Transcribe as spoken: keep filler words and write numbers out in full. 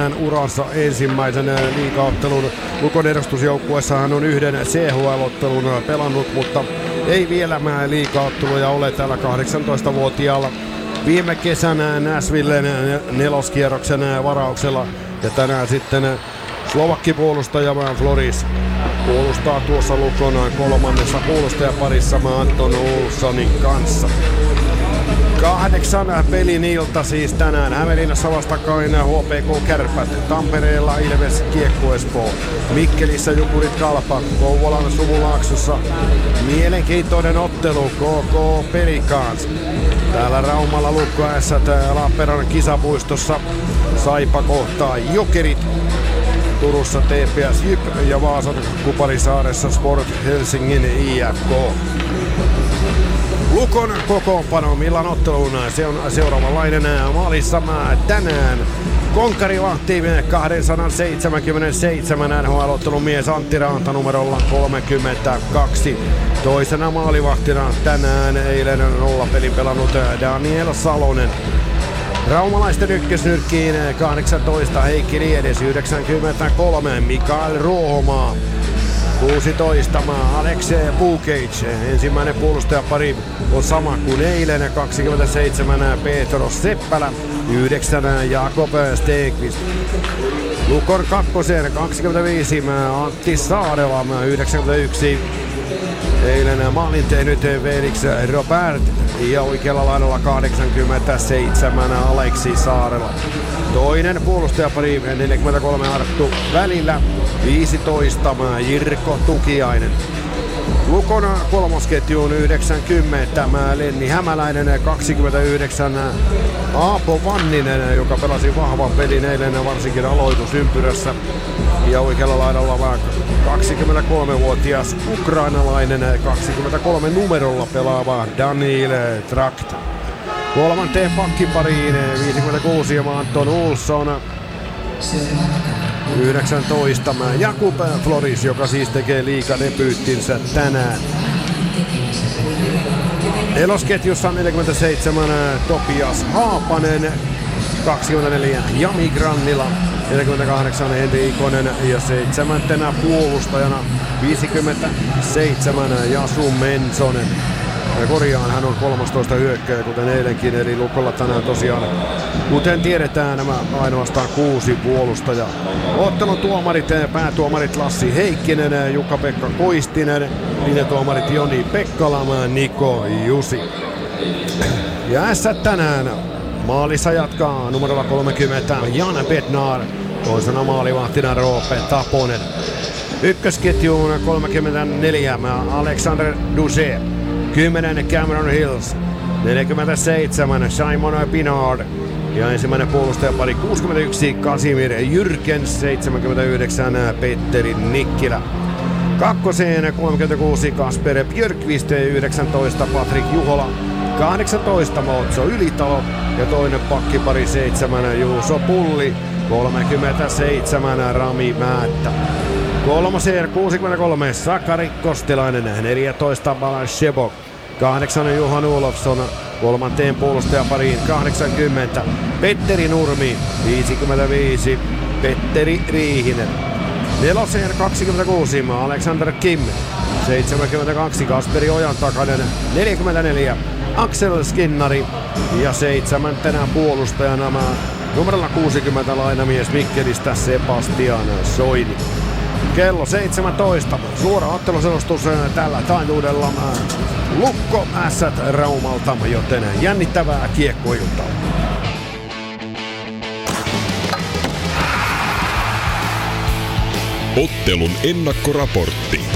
tänään uransa ensimmäisen liigaottelun. Lukon edustusjoukkueessa hän on yhden C H L-ottelun pelannut, mutta ei vielä liigaotteluja ole tällä kahdeksantoistavuotiaalla. Viime kesänä Nashvillen neloskierroksen varauksella ja tänään sitten slovakkipuolustaja Floris puolustaa tuossa Lukon kolmannessa puolustajaparissa Anton Olssonin kanssa. Kahdeksan pelin ilta siis tänään. Hämeenlinnassa vastakkain H P K Kärpät, Tampereella Ilves Kiekko Espoo, Mikkelissä Jukurit Kalpa, Kouvolan Suvulaaksossa mielenkiintoinen ottelu K K Pelicans. Täällä Raumalla Lukko Ässät Lappeenrannan kisapuistossa, Saipa kohtaa Jokerit. Turussa T P S Jyp ja Vaasan Kuparisaaressa Sport Helsingin I F K. Lukon kokoonpano Millan otteluun se on seuraavanlainen maalissa tänään. Konkari vahtii kaksisataaseitsemänkymmentäseitsemän N H L-ottelun mies Antti Raanta numerolla kolmekymmentäkaksi. Toisena maalivahtina tänään eilen nollapelin pelannut Daniel Salonen. Raumalaisten ykkösnyrkkiin kahdeksantoista Heikki Riedes, yhdeksänkymmentäkolme Mikael Ruohomaa, kuusitoista Alex Pukic. Ensimmäinen puolustajapari on sama kuin eilen, kaksikymmentäseitsemän Petro Seppälä, yhdeksän Jakob Stegqvist. Lukon kakkosen kaksikymmentäviisi Antti Saarela, yhdeksänkymmentäyksi eilen maalin tehnyt Felix Robert ja oikealla laidalla kahdeksankymmentäseitsemän Aleksi Saarela. Toinen puolustajapari neljäkymmentäkolme Arttu Välillä, viisitoista Jirko Tukiainen. Lukon kolmosketjuun yhdeksänkymmentä Lenni Hämäläinen, kaksikymmentäyhdeksän Aapo Vanninen, joka pelasi vahvan pelin eilen varsinkin aloitusympyrässä. Ja oikealla laidalla kaksikymmentäkolmevuotias ukrainalainen kaksikymmentäkolme numerolla pelaava Daniil Trakt. Kolmanteen pakkipariin viisikymmentäkuusi Anton Olsson, yhdeksäntoista Jakub Floris, joka siis tekee liigadebyyttinsä tänään. Nelosketjussa neljäkymmentäseitsemän Topias Haapanen, kaksikymmentäneljä Jami Grannila, neljäkymmentäkahdeksan Henri Ikonen ja seitsemäntenä puolustajana viisikymmentäseitsemän Jasu Mensonen. Ja korjaan, hän on kolmastoista hyökkääjä, kuten eilenkin, eli Lukolla tänään tosiaan, kuten tiedetään, nämä ainoastaan kuusi puolustajaa. Ottelun tuomarit, päätuomarit Lassi Heikkinen, Jukka-Pekka Koistinen, linjatuomarit Joni Pekkala, Niko Jusi. Ja S tänään maalissa jatkaa numerolla kolmekymmentä Jan Bednar, toisena maalivahtina Roope Taponen. Ykkösketjuun kolmekymmentäneljä Alexander Duse, kymmenen Cameron Hills, neljäkymmentäseitsemän Simon Pinard ja ensimmäinen puolustajapari kuusikymmentäyksi Kasimir Jyrkens, seitsemänkymmentäyhdeksän Petteri Nikkilä. Kakkoseen kolmekymmentäkuusi Kasper Björkvist, yhdeksäntoista Patrik Juhola, kahdeksantoista Motso Ylitalo ja toinen pakkipari seitsemän Juuso Pulli, kolmekymmentäseitsemän Rami Määttä. Kolmoseen kuusikymmentäkolme Sakari Kostelainen, neljätoista Balashebok, kahdeksan Johan Olofsson, kolmanteen puolustajapariin kahdeksankymmentä Petteri Nurmi, viisikymmentäviisi Petteri Riihinen. Neloseen kaksikymmentäkuusi Alexander Kim, seitsemänkymmentäkaksi Kasperi Ojantakainen, neljäkymmentäneljä Axel Skinnari ja seitsemäntenä puolustajana numerolla kuusikymmentä lainamies Mikkelistä Sebastian Soini. Kello seitsemäntoista. Suora otteluselostus tällä taajuudella. Lukko Ässät Raumalta, joten jännittävää kiekkoiltaa. Ottelun ennakkoraportti.